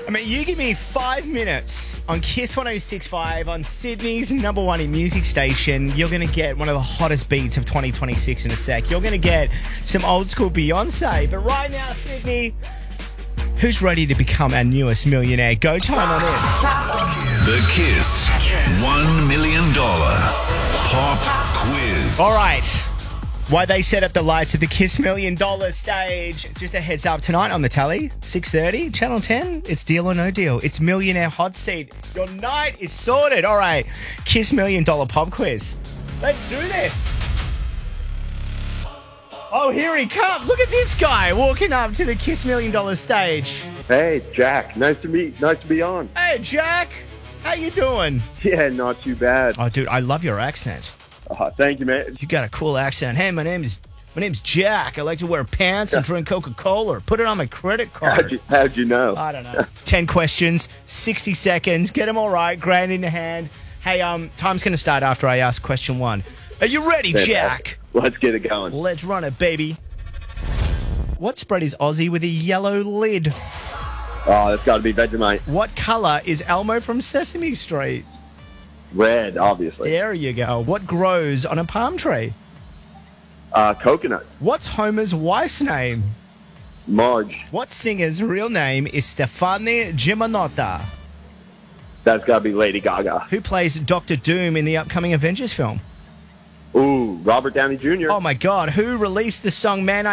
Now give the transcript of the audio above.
I mean, you give me 5 minutes on Kiss 106.5 on Sydney's number one in music station. You're going to get one of the hottest beats of 2026 in a sec. You're going to get some old school Beyonce. But right now, Sydney, who's ready to become our newest millionaire? Go time on this. The Kiss $1 million pop quiz. All right. Why they set up the lights at the Kiss $1 Million stage. Just a heads up tonight on the tally, 6:30, Channel 10. It's Deal or No Deal. It's Millionaire Hot Seat. Your night is sorted. All right, Kiss $1 Million pop quiz. Let's do this. Oh, here he comes. Look at this guy walking up to the Kiss $1 Million stage. Hey, Jack. Nice to be on. Hey, Jack. How you doing? Yeah, not too bad. Oh, dude, I love your accent. Thank you, man. You got a cool accent. Hey, my name's Jack. I like to wear pants and drink Coca-Cola. Put it on my credit card. How'd you know? I don't know. 10 questions, 60 seconds. Get them all right. Grand in the hand. Hey, time's going to start after I ask question 1. Are you ready, Jack? Let's get it going. Let's run it, baby. What spread is Aussie with a yellow lid? Oh, that's got to be Vegemite. What colour is Elmo from Sesame Street? Red, obviously. There you go. What grows on a palm tree? Coconut. What's Homer's wife's name? Marge. What singer's real name is Stefani Gimanotta? That's got to be Lady Gaga. Who plays Doctor Doom in the upcoming Avengers film? Ooh, Robert Downey Jr. Oh my God, who released the song Man